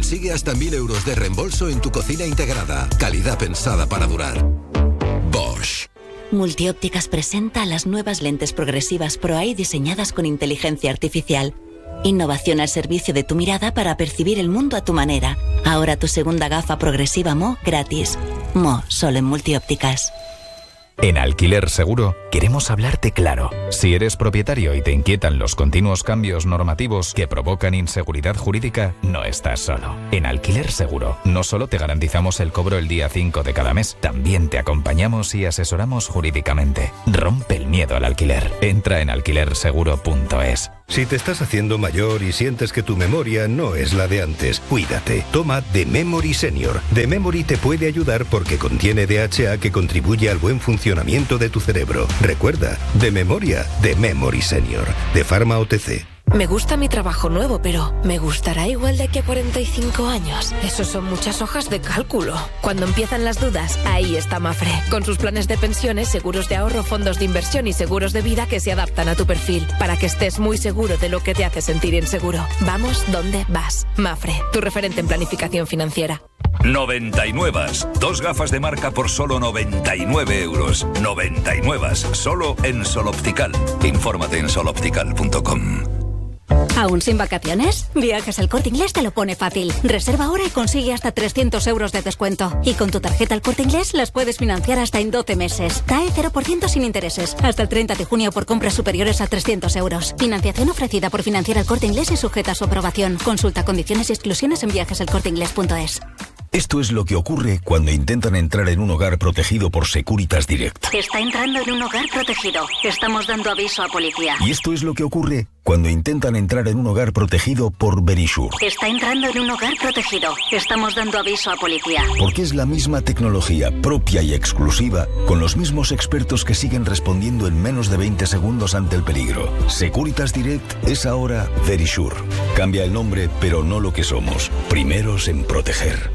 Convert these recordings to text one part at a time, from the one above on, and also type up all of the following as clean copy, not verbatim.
Consigue hasta 1.000 euros de reembolso en tu cocina integrada. Calidad pensada para durar. Bosch. Multiópticas presenta las nuevas lentes progresivas Pro-Eye diseñadas con inteligencia artificial. Innovación al servicio de tu mirada para percibir el mundo a tu manera. Ahora tu segunda gafa progresiva Mo gratis. Mo, solo en Multiópticas. En Alquiler Seguro queremos hablarte claro. Si eres propietario y te inquietan los continuos cambios normativos que provocan inseguridad jurídica, no estás solo. En Alquiler Seguro no solo te garantizamos el cobro el día 5 de cada mes, también te acompañamos y asesoramos jurídicamente. Rompe el miedo al alquiler. Entra en alquilerseguro.es. Si te estás haciendo mayor y sientes que tu memoria no es la de antes, cuídate. Toma The Memory Senior. The Memory te puede ayudar porque contiene DHA que contribuye al buen funcionamiento de tu cerebro. Recuerda, de memoria, The Memory Senior, de Pharma OTC. Me gusta mi trabajo nuevo, pero ¿me gustará igual de aquí a 45 años? Eso son muchas hojas de cálculo. Cuando empiezan las dudas, ahí está Mafre. Con sus planes de pensiones, seguros de ahorro, fondos de inversión y seguros de vida que se adaptan a tu perfil, para que estés muy seguro de lo que te hace sentir inseguro. Vamos donde vas. Mafre, tu referente en planificación financiera. 99. 2 gafas de marca por solo 99 euros. 99. Solo en Sol Optical. Infórmate en soloptical.com. ¿Aún sin vacaciones? Viajes El Corte Inglés te lo pone fácil. Reserva ahora y consigue hasta 300 euros de descuento. Y con tu tarjeta El Corte Inglés las puedes financiar hasta en 12 meses. TAE 0% sin intereses. Hasta el 30 de junio por compras superiores a 300 euros. Financiación ofrecida por Financiera El Corte Inglés y sujeta a su aprobación. Consulta condiciones y exclusiones en viajeselcorteinglés.es. Esto es lo que ocurre cuando intentan entrar en un hogar protegido por Securitas Direct. Está entrando en un hogar protegido. Estamos dando aviso a policía. Y esto es lo que ocurre cuando intentan entrar en un hogar protegido por Verisure. Está entrando en un hogar protegido. Estamos dando aviso a policía. Porque es la misma tecnología propia y exclusiva, con los mismos expertos que siguen respondiendo en menos de 20 segundos ante el peligro. Securitas Direct es ahora Verisure. Cambia el nombre, pero no lo que somos. Primeros en proteger.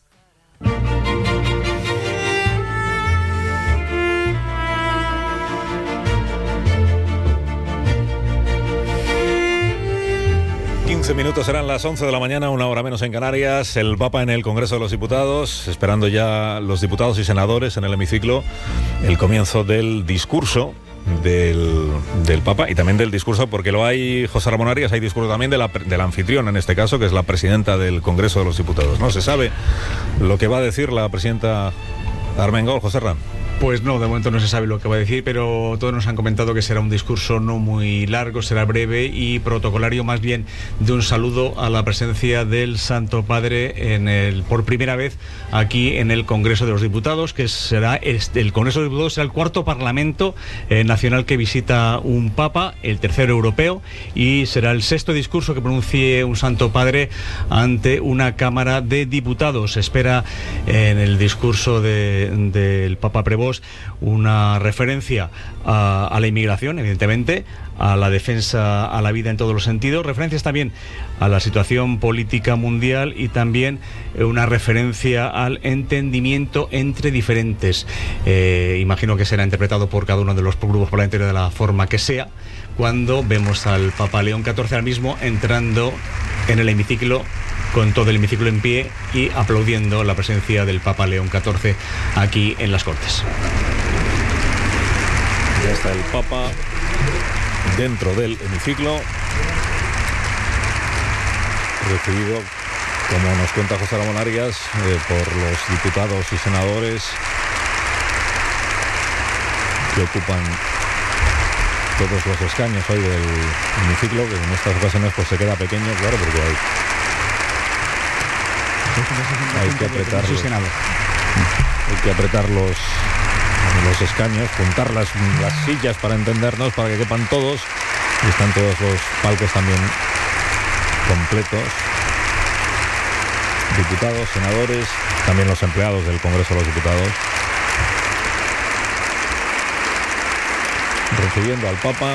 Minutos serán las 11 de la mañana, una hora menos en Canarias. El Papa en el Congreso de los Diputados, esperando ya los diputados y senadores en el hemiciclo el comienzo del discurso del Papa y también del discurso, porque lo hay, José Ramón Arias, hay discurso también de la anfitriona en este caso, que es la presidenta del Congreso de los Diputados. ¿No se sabe lo que va a decir la presidenta Armengol, José Ramón? Pues no, de momento no se sabe lo que va a decir, pero todos nos han comentado que será un discurso no muy largo, será breve y protocolario, más bien de un saludo a la presencia del Santo Padre por primera vez aquí en el Congreso de los Diputados, que será el Congreso de los Diputados será el cuarto Parlamento nacional que visita un Papa, el tercero europeo, y será el sexto discurso que pronuncie un Santo Padre ante una Cámara de Diputados. Se espera en el discurso del Papa Prevost una referencia a la inmigración, evidentemente, a la defensa a la vida en todos los sentidos, referencias también a la situación política mundial y también una referencia al entendimiento entre diferentes. Imagino que será interpretado por cada uno de los grupos parlamentarios de la forma que sea, cuando vemos al Papa León XIV ahora mismo entrando en el hemiciclo, con todo el hemiciclo en pie y aplaudiendo la presencia del Papa León XIV aquí en las Cortes. Ya está el Papa dentro del hemiciclo, recibido, como nos cuenta José Ramón Arias, por los diputados y senadores que ocupan todos los escaños hoy del hemiciclo, que en estas ocasiones pues se queda pequeño, claro, porque hay que apretar los escaños, juntar las sillas para entendernos, para que quepan todos, y están todos los palcos también completos, diputados, senadores, también los empleados del Congreso de los Diputados, recibiendo al Papa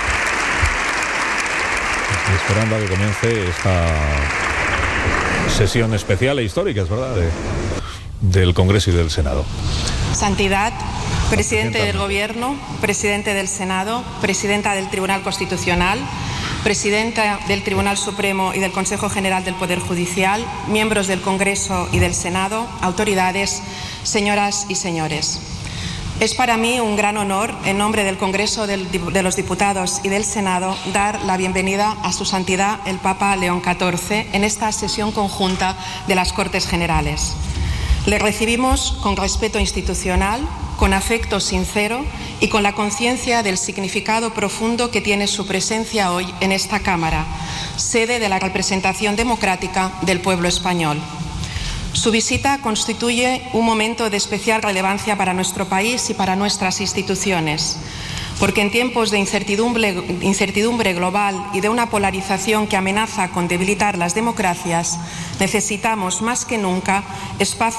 y esperando a que comience esta sesión especial e histórica, es verdad, del Congreso y del Senado. Santidad, presidente del Gobierno, presidente del Senado, presidenta del Tribunal Constitucional, Presidenta del Tribunal Supremo y del Consejo General del Poder Judicial, miembros del Congreso y del Senado, autoridades, señoras y señores. Es para mí un gran honor, en nombre del Congreso de los Diputados y del Senado, dar la bienvenida a Su Santidad el Papa León XIV en esta sesión conjunta de las Cortes Generales. Le recibimos con respeto institucional, con afecto sincero y con la conciencia del significado profundo que tiene su presencia hoy en esta Cámara, sede de la representación democrática del pueblo español. Su visita constituye un momento de especial relevancia para nuestro país y para nuestras instituciones, porque en tiempos de incertidumbre global y de una polarización que amenaza con debilitar las democracias, necesitamos más que nunca espacios